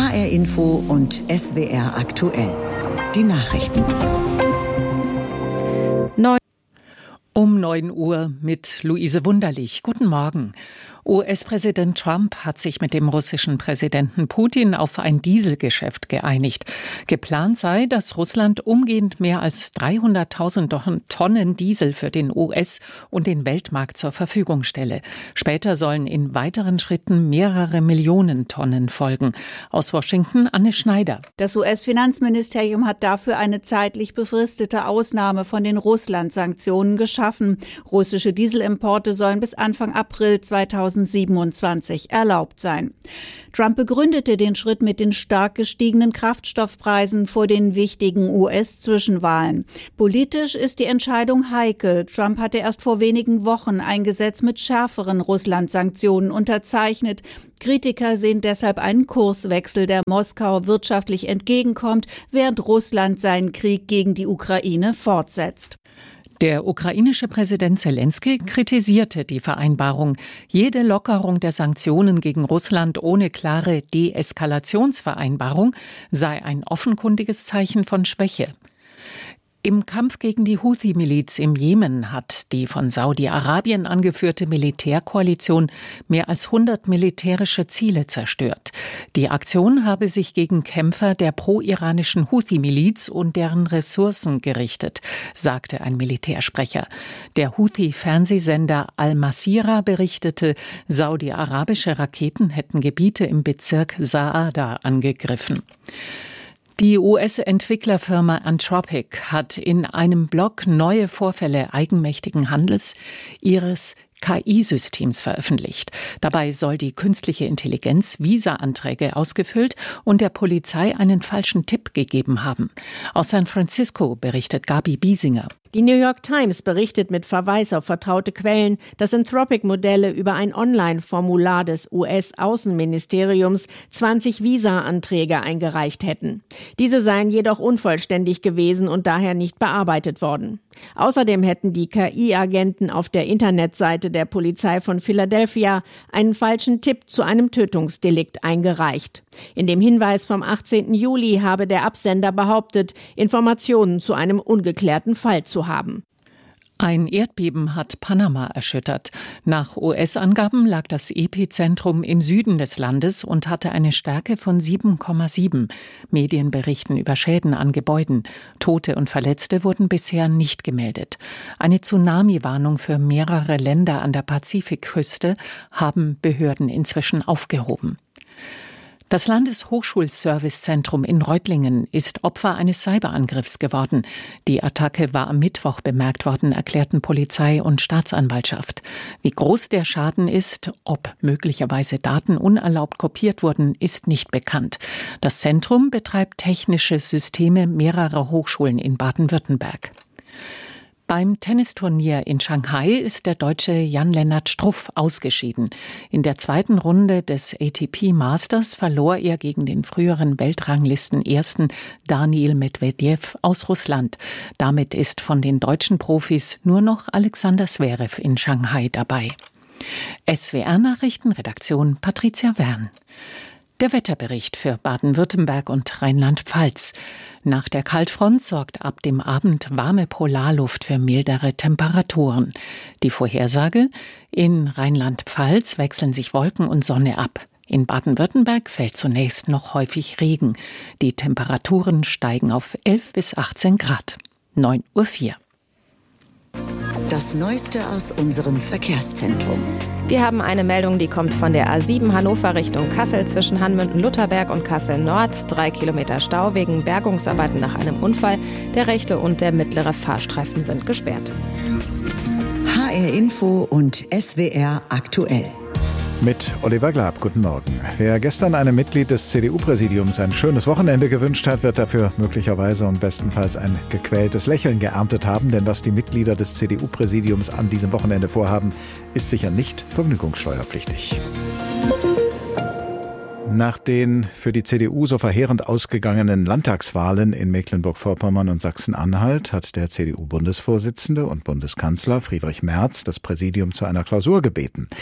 HR Info und SWR aktuell. Die Nachrichten. Um 9 Uhr mit Luise Wunderlich. Guten Morgen. US-Präsident Trump hat sich mit dem russischen Präsidenten Putin auf ein Dieselgeschäft geeinigt. Geplant sei, dass Russland umgehend mehr als 300.000 Tonnen Diesel für den US- und den Weltmarkt zur Verfügung stelle. Später sollen in weiteren Schritten mehrere Millionen Tonnen folgen. Aus Washington Anne Schneider. Das US-Finanzministerium hat dafür eine zeitlich befristete Ausnahme von den Russland-Sanktionen geschaffen. Russische Dieselimporte sollen bis Anfang April 2027 erlaubt sein. Trump begründete den Schritt mit den stark gestiegenen Kraftstoffpreisen vor den wichtigen US-Zwischenwahlen. Politisch ist die Entscheidung heikel. Trump hatte erst vor wenigen Wochen ein Gesetz mit schärferen Russland-Sanktionen unterzeichnet. Kritiker sehen deshalb einen Kurswechsel, der Moskau wirtschaftlich entgegenkommt, während Russland seinen Krieg gegen die Ukraine fortsetzt. Der ukrainische Präsident Selenskyj kritisierte die Vereinbarung. Jede Lockerung der Sanktionen gegen Russland ohne klare Deeskalationsvereinbarung sei ein offenkundiges Zeichen von Schwäche. Im Kampf gegen die Houthi-Miliz im Jemen hat die von Saudi-Arabien angeführte Militärkoalition mehr als 100 militärische Ziele zerstört. Die Aktion habe sich gegen Kämpfer der pro-iranischen Houthi-Miliz und deren Ressourcen gerichtet, sagte ein Militärsprecher. Der Houthi-Fernsehsender Al-Masirah berichtete, saudi-arabische Raketen hätten Gebiete im Bezirk Saada angegriffen. Die US-Entwicklerfirma Anthropic hat in einem Blog neue Vorfälle eigenmächtigen Handels ihres KI-Systems veröffentlicht. Dabei soll die künstliche Intelligenz Visa-Anträge ausgefüllt und der Polizei einen falschen Tipp gegeben haben. Aus San Francisco berichtet Gabi Biesinger. Die New York Times berichtet mit Verweis auf vertraute Quellen, dass Anthropic-Modelle über ein Online-Formular des US-Außenministeriums 20 Visa-Anträge eingereicht hätten. Diese seien jedoch unvollständig gewesen und daher nicht bearbeitet worden. Außerdem hätten die KI-Agenten auf der Internetseite der Polizei von Philadelphia einen falschen Tipp zu einem Tötungsdelikt eingereicht. In dem Hinweis vom 18. Juli habe der Absender behauptet, Informationen zu einem ungeklärten Fall zu haben. Ein Erdbeben hat Panama erschüttert. Nach US-Angaben lag das Epizentrum im Süden des Landes und hatte eine Stärke von 7,7. Medien berichten über Schäden an Gebäuden. Tote und Verletzte wurden bisher nicht gemeldet. Eine Tsunami-Warnung für mehrere Länder an der Pazifikküste haben Behörden inzwischen aufgehoben. Das Landeshochschulservicezentrum in Reutlingen ist Opfer eines Cyberangriffs geworden. Die Attacke war am Mittwoch bemerkt worden, erklärten Polizei und Staatsanwaltschaft. Wie groß der Schaden ist, ob möglicherweise Daten unerlaubt kopiert wurden, ist nicht bekannt. Das Zentrum betreibt technische Systeme mehrerer Hochschulen in Baden-Württemberg. Beim Tennisturnier in Shanghai ist der Deutsche Jan-Lennart Struff ausgeschieden. In der zweiten Runde des ATP Masters verlor er gegen den früheren Weltranglisten-Ersten Daniil Medvedev aus Russland. Damit ist von den deutschen Profis nur noch Alexander Zverev in Shanghai dabei. SWR-Nachrichten, Redaktion Patricia Wern. Der Wetterbericht für Baden-Württemberg und Rheinland-Pfalz. Nach der Kaltfront sorgt ab dem Abend warme Polarluft für mildere Temperaturen. Die Vorhersage: in Rheinland-Pfalz wechseln sich Wolken und Sonne ab. In Baden-Württemberg fällt zunächst noch häufig Regen. Die Temperaturen steigen auf 11 bis 18 Grad. 9:04 Uhr. Das Neueste aus unserem Verkehrszentrum. Wir haben eine Meldung, die kommt von der A7 Hannover Richtung Kassel zwischen Hanmünden-Lutherberg und Kassel Nord. 3 Kilometer Stau wegen Bergungsarbeiten nach einem Unfall. Der rechte und der mittlere Fahrstreifen sind gesperrt. HR Info und SWR aktuell. Mit Oliver Glab, guten Morgen. Wer gestern einem Mitglied des CDU-Präsidiums ein schönes Wochenende gewünscht hat, wird dafür möglicherweise und bestenfalls ein gequältes Lächeln geerntet haben. Denn was die Mitglieder des CDU-Präsidiums an diesem Wochenende vorhaben, ist sicher nicht vergnügungssteuerpflichtig. Nach den für die CDU so verheerend ausgegangenen Landtagswahlen in Mecklenburg-Vorpommern und Sachsen-Anhalt hat der CDU-Bundesvorsitzende und Bundeskanzler Friedrich Merz das Präsidium zu einer Klausur gebeten.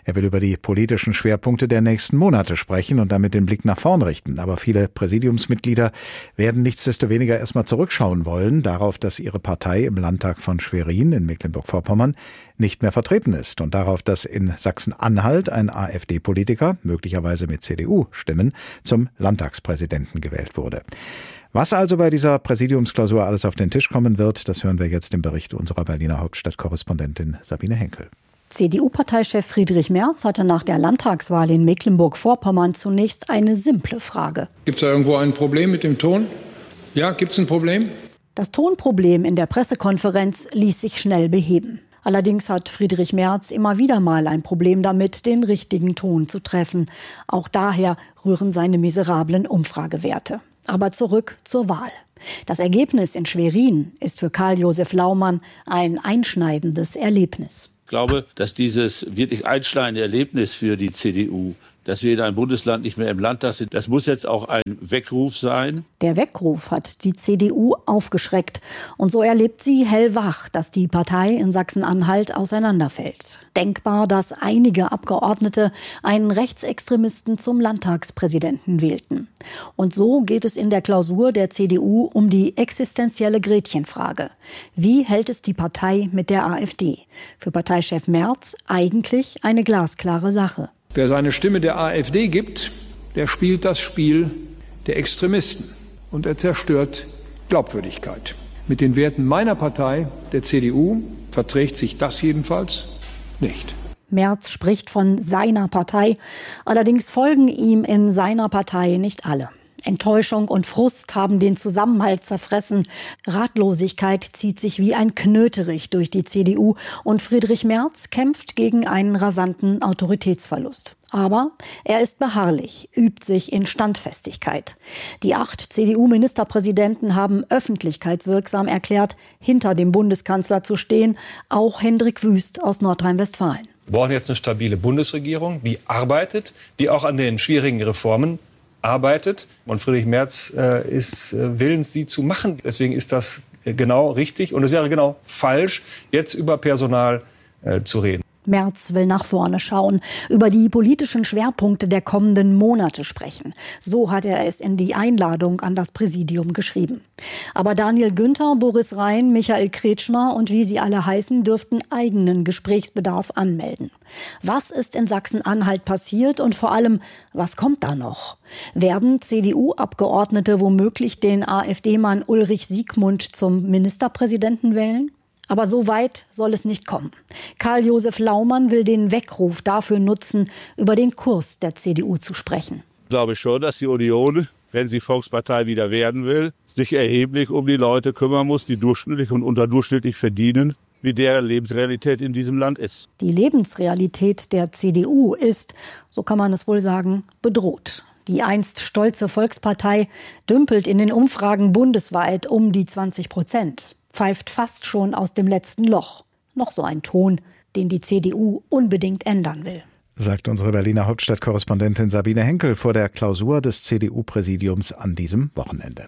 Er will über die politischen Schwerpunkte der nächsten Monate sprechen und damit den Blick nach vorn richten. Aber viele Präsidiumsmitglieder werden nichtsdestoweniger erstmal zurückschauen wollen darauf, dass ihre Partei im Landtag von Schwerin in Mecklenburg-Vorpommern nicht mehr vertreten ist und darauf, dass in Sachsen-Anhalt ein AfD-Politiker, möglicherweise mit CDU-Stimmen, zum Landtagspräsidenten gewählt wurde. Was also bei dieser Präsidiumsklausur alles auf den Tisch kommen wird, das hören wir jetzt im Bericht unserer Berliner Hauptstadtkorrespondentin Sabine Henkel. CDU-Parteichef Friedrich Merz hatte nach der Landtagswahl in Mecklenburg-Vorpommern zunächst eine simple Frage. Gibt es da irgendwo ein Problem mit dem Ton? Ja, gibt es ein Problem? Das Tonproblem in der Pressekonferenz ließ sich schnell beheben. Allerdings hat Friedrich Merz immer wieder mal ein Problem damit, den richtigen Ton zu treffen. Auch daher rühren seine miserablen Umfragewerte. Aber zurück zur Wahl. Das Ergebnis in Schwerin ist für Karl-Josef Laumann ein einschneidendes Erlebnis. Ich glaube, dass dieses wirklich einschneidende Erlebnis für die CDU, dass wir in einem Bundesland nicht mehr im Landtag sind, das muss jetzt auch ein Weckruf sein. Der Weckruf hat die CDU aufgeschreckt. Und so erlebt sie hellwach, dass die Partei in Sachsen-Anhalt auseinanderfällt. Denkbar, dass einige Abgeordnete einen Rechtsextremisten zum Landtagspräsidenten wählten. Und so geht es in der Klausur der CDU um die existenzielle Gretchenfrage. Wie hält es die Partei mit der AfD? Für Parteichef Merz eigentlich eine glasklare Sache. Wer seine Stimme der AfD gibt, der spielt das Spiel der Extremisten und er zerstört Glaubwürdigkeit. Mit den Werten meiner Partei, der CDU, verträgt sich das jedenfalls nicht. Merz spricht von seiner Partei, allerdings folgen ihm in seiner Partei nicht alle. Enttäuschung und Frust haben den Zusammenhalt zerfressen. Ratlosigkeit zieht sich wie ein Knöterich durch die CDU und Friedrich Merz kämpft gegen einen rasanten Autoritätsverlust. Aber er ist beharrlich, übt sich in Standfestigkeit. Die 8 CDU-Ministerpräsidenten haben öffentlichkeitswirksam erklärt, hinter dem Bundeskanzler zu stehen, auch Hendrik Wüst aus Nordrhein-Westfalen. Wir brauchen jetzt eine stabile Bundesregierung, die arbeitet, die auch an den schwierigen Reformen arbeitet. Und Friedrich Merz ist willens, sie zu machen. Deswegen ist das genau richtig. Und es wäre genau falsch, jetzt über Personal zu reden. Merz will nach vorne schauen, über die politischen Schwerpunkte der kommenden Monate sprechen. So hat er es in die Einladung an das Präsidium geschrieben. Aber Daniel Günther, Boris Rhein, Michael Kretschmer und wie sie alle heißen, dürften eigenen Gesprächsbedarf anmelden. Was ist in Sachsen-Anhalt passiert und vor allem, was kommt da noch? Werden CDU-Abgeordnete womöglich den AfD-Mann Ulrich Siegmund zum Ministerpräsidenten wählen? Aber so weit soll es nicht kommen. Karl-Josef Laumann will den Weckruf dafür nutzen, über den Kurs der CDU zu sprechen. Ich glaube schon, dass die Union, wenn sie Volkspartei wieder werden will, sich erheblich um die Leute kümmern muss, die durchschnittlich und unterdurchschnittlich verdienen, wie deren Lebensrealität in diesem Land ist. Die Lebensrealität der CDU ist, so kann man es wohl sagen, bedroht. Die einst stolze Volkspartei dümpelt in den Umfragen bundesweit um die 20%. Pfeift fast schon aus dem letzten Loch. Noch so ein Ton, den die CDU unbedingt ändern will. Sagt unsere Berliner Hauptstadtkorrespondentin Sabine Henkel vor der Klausur des CDU-Präsidiums an diesem Wochenende.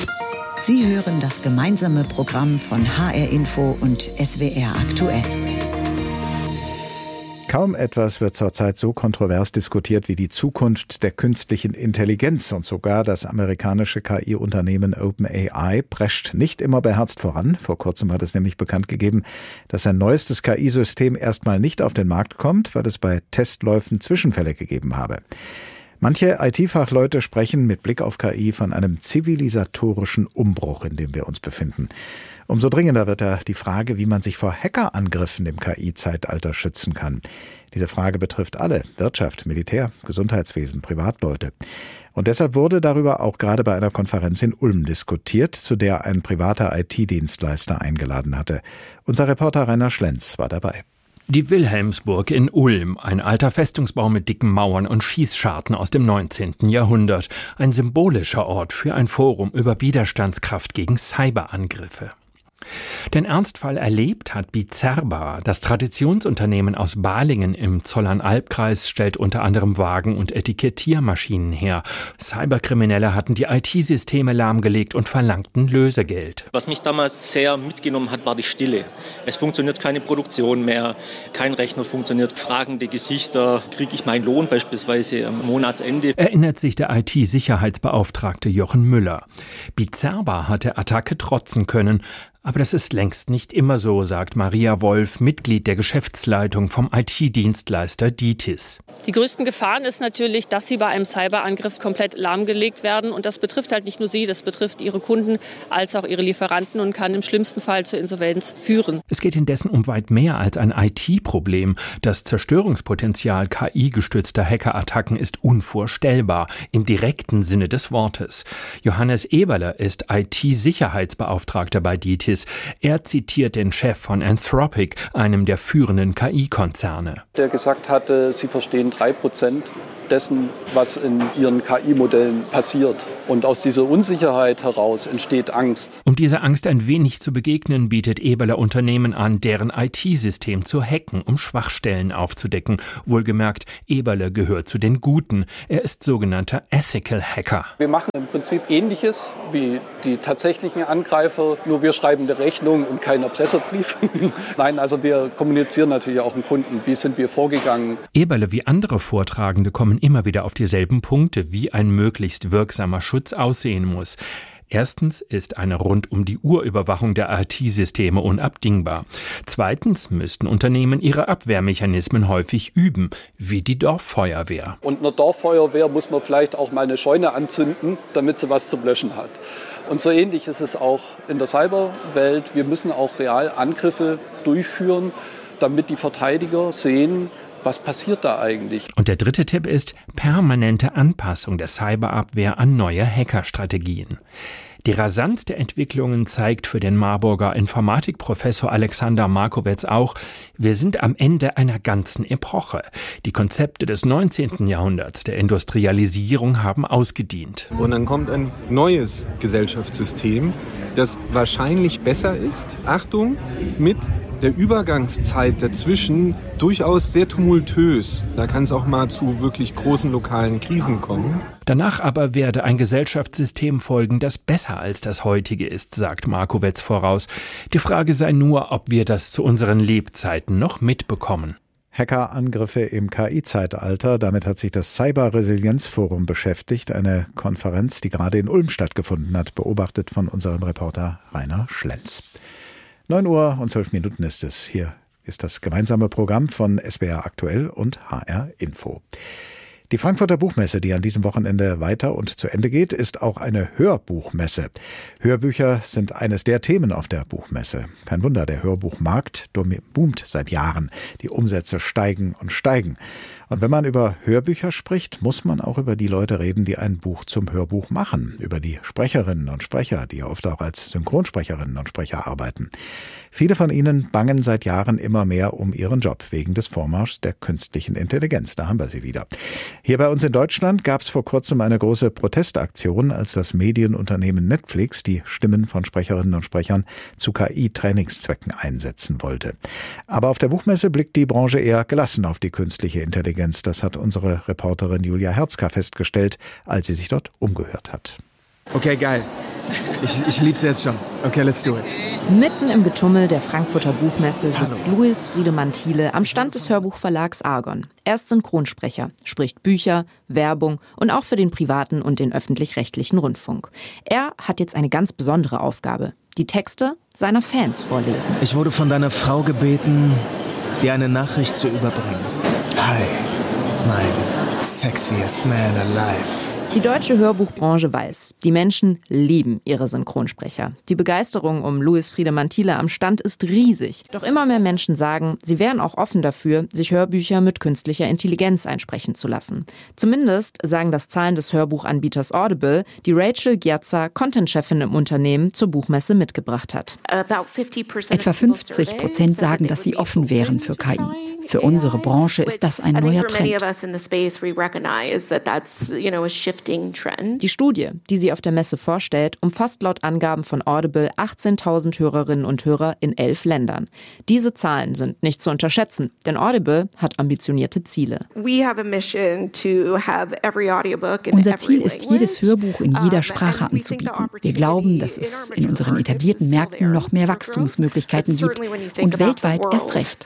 Sie hören das gemeinsame Programm von HR Info und SWR aktuell. Kaum etwas wird zurzeit so kontrovers diskutiert wie die Zukunft der künstlichen Intelligenz. Und sogar das amerikanische KI-Unternehmen OpenAI prescht nicht immer beherzt voran. Vor kurzem hat es nämlich bekannt gegeben, dass sein neuestes KI-System erstmal nicht auf den Markt kommt, weil es bei Testläufen Zwischenfälle gegeben habe. Manche IT-Fachleute sprechen mit Blick auf KI von einem zivilisatorischen Umbruch, in dem wir uns befinden. Umso dringender wird da die Frage, wie man sich vor Hackerangriffen im KI-Zeitalter schützen kann. Diese Frage betrifft alle: Wirtschaft, Militär, Gesundheitswesen, Privatleute. Und deshalb wurde darüber auch gerade bei einer Konferenz in Ulm diskutiert, zu der ein privater IT-Dienstleister eingeladen hatte. Unser Reporter Rainer Schlenz war dabei. Die Wilhelmsburg in Ulm, ein alter Festungsbau mit dicken Mauern und Schießscharten aus dem 19. Jahrhundert. Ein symbolischer Ort für ein Forum über Widerstandskraft gegen Cyberangriffe. Den Ernstfall erlebt hat Bizerba. Das Traditionsunternehmen aus Balingen im Zollernalbkreis stellt unter anderem Wagen- und Etikettiermaschinen her. Cyberkriminelle hatten die IT-Systeme lahmgelegt und verlangten Lösegeld. Was mich damals sehr mitgenommen hat, war die Stille. Es funktioniert keine Produktion mehr, kein Rechner funktioniert, fragende Gesichter, kriege ich meinen Lohn beispielsweise am Monatsende. Erinnert sich der IT-Sicherheitsbeauftragte Jochen Müller. Bizerba hat der Attacke trotzen können. Aber das ist längst nicht immer so, sagt Maria Wolf, Mitglied der Geschäftsleitung vom IT-Dienstleister DITIS. Die größten Gefahren ist natürlich, dass sie bei einem Cyberangriff komplett lahmgelegt werden. Und das betrifft halt nicht nur sie, das betrifft ihre Kunden als auch ihre Lieferanten und kann im schlimmsten Fall zur Insolvenz führen. Es geht indessen um weit mehr als ein IT-Problem. Das Zerstörungspotenzial KI-gestützter Hackerattacken ist unvorstellbar, im direkten Sinne des Wortes. Johannes Eberle ist IT-Sicherheitsbeauftragter bei DITIS. Er zitiert den Chef von Anthropic, einem der führenden KI-Konzerne. Der gesagt hatte, sie verstehen 3% dessen, was in ihren KI-Modellen passiert. Und aus dieser Unsicherheit heraus entsteht Angst. Um dieser Angst ein wenig zu begegnen, bietet Eberle Unternehmen an, deren IT-System zu hacken, um Schwachstellen aufzudecken. Wohlgemerkt, Eberle gehört zu den Guten. Er ist sogenannter Ethical Hacker. Wir machen im Prinzip Ähnliches wie die tatsächlichen Angreifer, nur wir schreiben eine Rechnung und keinen Erpresserbrief. Nein, also wir kommunizieren natürlich auch mit Kunden. Wie sind wir vorgegangen? Eberle wie andere Vortragende kommen immer wieder auf dieselben Punkte, wie ein möglichst wirksamer Schutz aussehen muss. Erstens ist eine Rund-um-die-Uhr-Überwachung der IT-Systeme unabdingbar. Zweitens müssten Unternehmen ihre Abwehrmechanismen häufig üben, wie die Dorffeuerwehr. Und einer Dorffeuerwehr muss man vielleicht auch mal eine Scheune anzünden, damit sie was zum Löschen hat. Und so ähnlich ist es auch in der Cyberwelt. Wir müssen auch real Angriffe durchführen, damit die Verteidiger sehen, was passiert da eigentlich? Und der dritte Tipp ist permanente Anpassung der Cyberabwehr an neue Hackerstrategien. Die Rasanz der Entwicklungen zeigt für den Marburger Informatikprofessor Alexander Markowitz auch, wir sind am Ende einer ganzen Epoche. Die Konzepte des 19. Jahrhunderts der Industrialisierung haben ausgedient. Und dann kommt ein neues Gesellschaftssystem, das wahrscheinlich besser ist, Achtung, mit der Übergangszeit dazwischen durchaus sehr tumultös. Da kann es auch mal zu wirklich großen lokalen Krisen kommen. Danach aber werde ein Gesellschaftssystem folgen, das besser als das heutige ist, sagt Markowitz voraus. Die Frage sei nur, ob wir das zu unseren Lebzeiten noch mitbekommen. Hackerangriffe im KI-Zeitalter. Damit hat sich das Cyber-Resilienz-Forum beschäftigt. Eine Konferenz, die gerade in Ulm stattgefunden hat, beobachtet von unserem Reporter Rainer Schlenz. 9:12 ist es. Hier ist das gemeinsame Programm von SWR Aktuell und HR Info. Die Frankfurter Buchmesse, die an diesem Wochenende weiter und zu Ende geht, ist auch eine Hörbuchmesse. Hörbücher sind eines der Themen auf der Buchmesse. Kein Wunder, der Hörbuchmarkt boomt seit Jahren. Die Umsätze steigen und steigen. Und wenn man über Hörbücher spricht, muss man auch über die Leute reden, die ein Buch zum Hörbuch machen. Über die Sprecherinnen und Sprecher, die oft auch als Synchronsprecherinnen und Sprecher arbeiten. Viele von ihnen bangen seit Jahren immer mehr um ihren Job wegen des Vormarschs der künstlichen Intelligenz. Da haben wir sie wieder. Hier bei uns in Deutschland gab es vor kurzem eine große Protestaktion, als das Medienunternehmen Netflix die Stimmen von Sprecherinnen und Sprechern zu KI-Trainingszwecken einsetzen wollte. Aber auf der Buchmesse blickt die Branche eher gelassen auf die künstliche Intelligenz. Das hat unsere Reporterin Julia Herzka festgestellt, als sie sich dort umgehört hat. Okay, geil. Ich lieb's jetzt schon. Okay, let's do it. Mitten im Getummel der Frankfurter Buchmesse sitzt Louis Friedemann Thiele am Stand des Hörbuchverlags Argon. Er ist Synchronsprecher, spricht Bücher, Werbung und auch für den privaten und den öffentlich-rechtlichen Rundfunk. Er hat jetzt eine ganz besondere Aufgabe: die Texte seiner Fans vorlesen. Ich wurde von deiner Frau gebeten, dir eine Nachricht zu überbringen. Hi, mein sexiest man alive. Die deutsche Hörbuchbranche weiß, die Menschen lieben ihre Synchronsprecher. Die Begeisterung um Louis Friedemann Thiele am Stand ist riesig. Doch immer mehr Menschen sagen, sie wären auch offen dafür, sich Hörbücher mit künstlicher Intelligenz einsprechen zu lassen. Zumindest sagen das Zahlen des Hörbuchanbieters Audible, die Rachel Gyatza, Content-Chefin im Unternehmen, zur Buchmesse mitgebracht hat. Etwa 50% sagen, dass sie offen wären für KI. Für unsere Branche ist das ein neuer Trend. Die Studie, die sie auf der Messe vorstellt, umfasst laut Angaben von Audible 18.000 Hörerinnen und Hörer in 11 Ländern. Diese Zahlen sind nicht zu unterschätzen, denn Audible hat ambitionierte Ziele. Unser Ziel ist, jedes Hörbuch in jeder Sprache anzubieten. Wir glauben, dass es in unseren etablierten Märkten noch mehr Wachstumsmöglichkeiten gibt und weltweit erst recht.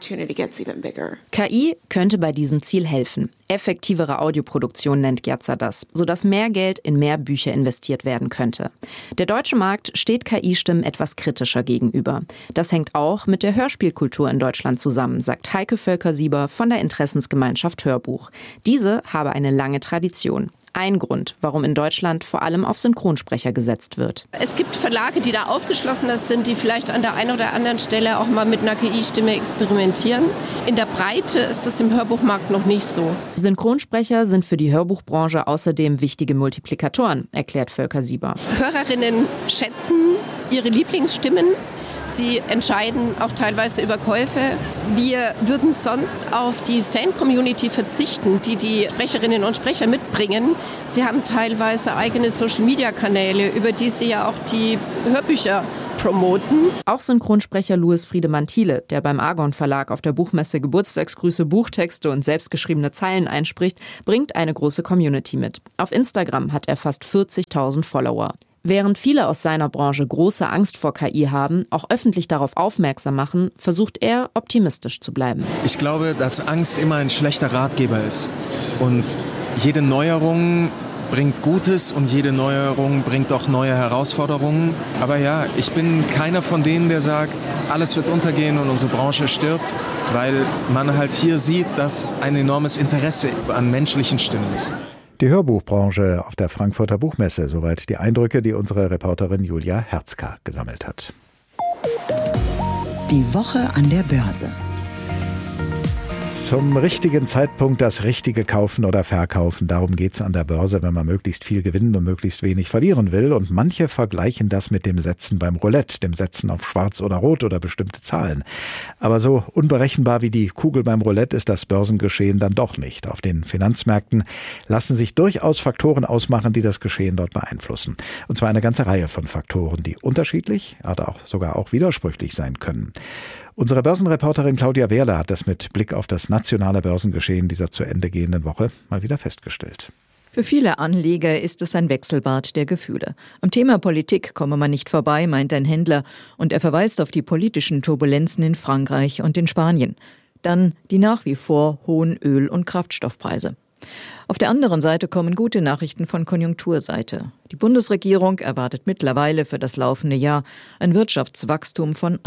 KI könnte bei diesem Ziel helfen. Effektivere Audioproduktion nennt Gjertser das, sodass mehr Geld in mehr Bücher investiert werden könnte. Der deutsche Markt steht KI-Stimmen etwas kritischer gegenüber. Das hängt auch mit der Hörspielkultur in Deutschland zusammen, sagt Heike Völker-Sieber von der Interessensgemeinschaft Hörbuch. Diese habe eine lange Tradition. Ein Grund, warum in Deutschland vor allem auf Synchronsprecher gesetzt wird. Es gibt Verlage, die da aufgeschlossener sind, die vielleicht an der einen oder anderen Stelle auch mal mit einer KI-Stimme experimentieren. In der Breite ist das im Hörbuchmarkt noch nicht so. Synchronsprecher sind für die Hörbuchbranche außerdem wichtige Multiplikatoren, erklärt Völker-Sieber. Hörerinnen schätzen ihre Lieblingsstimmen. Sie entscheiden auch teilweise über Käufe. Wir würden sonst auf die Fan-Community verzichten, die Sprecherinnen und Sprecher mitbringen. Sie haben teilweise eigene Social-Media-Kanäle, über die sie ja auch die Hörbücher promoten. Auch Synchronsprecher Louis Friedemann Thiele, der beim Argon Verlag auf der Buchmesse Geburtstagsgrüße, Buchtexte und selbstgeschriebene Zeilen einspricht, bringt eine große Community mit. Auf Instagram hat er fast 40.000 Follower. Während viele aus seiner Branche große Angst vor KI haben, auch öffentlich darauf aufmerksam machen, versucht er, optimistisch zu bleiben. Ich glaube, dass Angst immer ein schlechter Ratgeber ist. Und jede Neuerung bringt Gutes und jede Neuerung bringt auch neue Herausforderungen. Aber ja, ich bin keiner von denen, der sagt, alles wird untergehen und unsere Branche stirbt, weil man halt hier sieht, dass ein enormes Interesse an menschlichen Stimmen ist. Die Hörbuchbranche auf der Frankfurter Buchmesse. Soweit die Eindrücke, die unsere Reporterin Julia Herzka gesammelt hat. Die Woche an der Börse. Zum richtigen Zeitpunkt das Richtige kaufen oder verkaufen. Darum geht's an der Börse, wenn man möglichst viel gewinnen und möglichst wenig verlieren will. Und manche vergleichen das mit dem Setzen beim Roulette, dem Setzen auf Schwarz oder Rot oder bestimmte Zahlen. Aber so unberechenbar wie die Kugel beim Roulette ist das Börsengeschehen dann doch nicht. Auf den Finanzmärkten lassen sich durchaus Faktoren ausmachen, die das Geschehen dort beeinflussen. Und zwar eine ganze Reihe von Faktoren, die unterschiedlich, aber auch sogar auch widersprüchlich sein können. Unsere Börsenreporterin Claudia Wehrle hat das mit Blick auf das nationale Börsengeschehen dieser zu Ende gehenden Woche mal wieder festgestellt. Für viele Anleger ist es ein Wechselbad der Gefühle. Am Thema Politik komme man nicht vorbei, meint ein Händler, und er verweist auf die politischen Turbulenzen in Frankreich und in Spanien. Dann die nach wie vor hohen Öl- und Kraftstoffpreise. Auf der anderen Seite kommen gute Nachrichten von Konjunkturseite. Die Bundesregierung erwartet mittlerweile für das laufende Jahr ein Wirtschaftswachstum von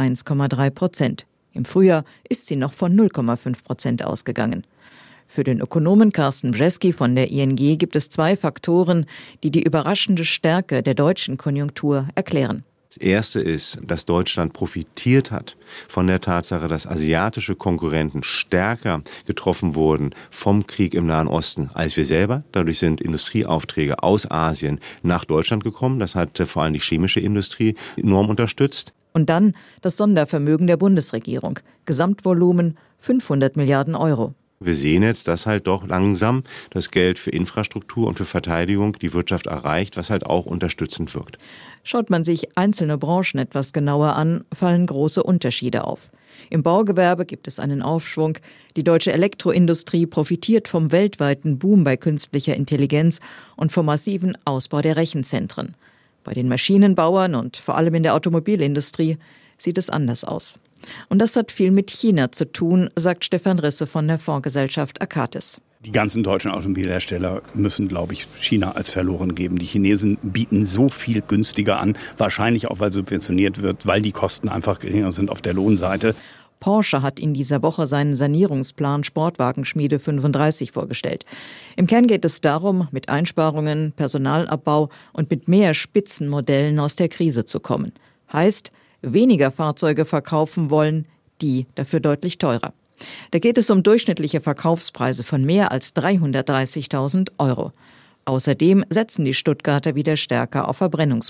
1,3%. Im Frühjahr ist sie noch von 0,5% ausgegangen. Für den Ökonomen Carsten Brzeski von der ING gibt es zwei Faktoren, die die überraschende Stärke der deutschen Konjunktur erklären. Das erste ist, dass Deutschland profitiert hat von der Tatsache, dass asiatische Konkurrenten stärker getroffen wurden vom Krieg im Nahen Osten als wir selber. Dadurch sind Industrieaufträge aus Asien nach Deutschland gekommen. Das hat vor allem die chemische Industrie enorm unterstützt. Und dann das Sondervermögen der Bundesregierung. Gesamtvolumen 500 Milliarden Euro. Wir sehen jetzt, dass halt doch langsam das Geld für Infrastruktur und für Verteidigung die Wirtschaft erreicht, was halt auch unterstützend wirkt. Schaut man sich einzelne Branchen etwas genauer an, fallen große Unterschiede auf. Im Baugewerbe gibt es einen Aufschwung. Die deutsche Elektroindustrie profitiert vom weltweiten Boom bei künstlicher Intelligenz und vom massiven Ausbau der Rechenzentren. Bei den Maschinenbauern und vor allem in der Automobilindustrie sieht es anders aus. Und das hat viel mit China zu tun, sagt Stefan Risse von der Fondsgesellschaft Akatis. Die ganzen deutschen Automobilhersteller müssen, glaube ich, China als verloren geben. Die Chinesen bieten so viel günstiger an, wahrscheinlich auch, weil subventioniert wird, weil die Kosten einfach geringer sind auf der Lohnseite. Porsche hat in dieser Woche seinen Sanierungsplan Sportwagenschmiede 35 vorgestellt. Im Kern geht es darum, mit Einsparungen, Personalabbau und mit mehr Spitzenmodellen aus der Krise zu kommen. Heißt, weniger Fahrzeuge verkaufen wollen, die dafür deutlich teurer. Da geht es um durchschnittliche Verkaufspreise von mehr als 330.000 Euro. Außerdem setzen die Stuttgarter wieder stärker auf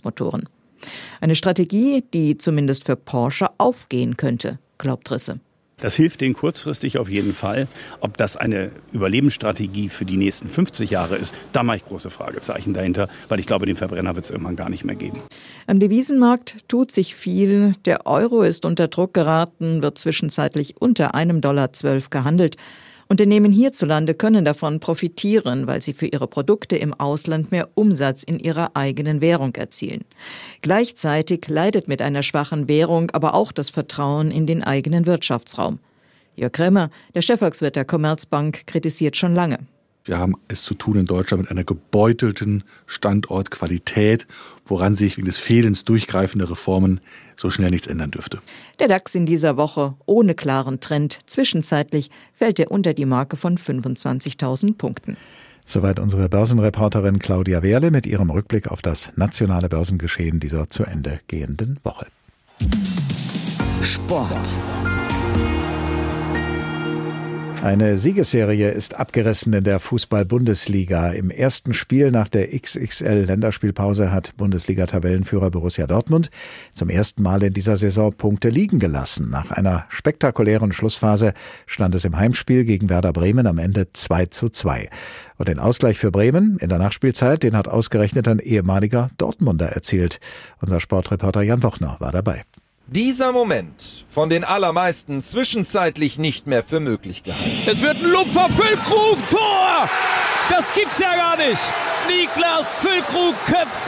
Verbrennungsmotoren. Eine Strategie, die zumindest für Porsche aufgehen könnte, glaubt Risse. Das hilft denen kurzfristig auf jeden Fall. Ob das eine Überlebensstrategie für die nächsten 50 Jahre ist, da mache ich große Fragezeichen dahinter, weil ich glaube, den Verbrenner wird es irgendwann gar nicht mehr geben. Am Devisenmarkt tut sich viel. Der Euro ist unter Druck geraten, wird zwischenzeitlich unter $1,12 gehandelt. Unternehmen hierzulande können davon profitieren, weil sie für ihre Produkte im Ausland mehr Umsatz in ihrer eigenen Währung erzielen. Gleichzeitig leidet mit einer schwachen Währung aber auch das Vertrauen in den eigenen Wirtschaftsraum. Jörg Krämer, der Chefvolkswirt der Commerzbank, kritisiert schon lange. Wir haben es zu tun in Deutschland mit einer gebeutelten Standortqualität, woran sich wegen des Fehlens durchgreifender Reformen so schnell nichts ändern dürfte. Der DAX in dieser Woche ohne klaren Trend. Zwischenzeitlich fällt er unter die Marke von 25.000 Punkten. Soweit unsere Börsenreporterin Claudia Wehrle mit ihrem Rückblick auf das nationale Börsengeschehen dieser zu Ende gehenden Woche. Sport. Eine Siegesserie ist abgerissen in der Fußball-Bundesliga. Im ersten Spiel nach der XXL-Länderspielpause hat Bundesliga-Tabellenführer Borussia Dortmund zum ersten Mal in dieser Saison Punkte liegen gelassen. Nach einer spektakulären Schlussphase stand es im Heimspiel gegen Werder Bremen am Ende 2:2. Und den Ausgleich für Bremen in der Nachspielzeit, den hat ausgerechnet ein ehemaliger Dortmunder erzielt. Unser Sportreporter Jan Wochner war dabei. Dieser Moment von den allermeisten zwischenzeitlich nicht mehr für möglich gehalten. Es wird ein Lupfer, Füllkrug, Tor! Das gibt's ja gar nicht! Niklas Füllkrug köpft